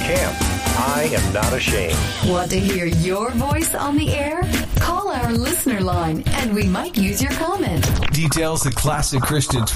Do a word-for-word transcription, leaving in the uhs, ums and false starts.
camp. I am not ashamed. Want to hear your voice on the air? Call our listener line and we might use your comment. Details at Classic Christian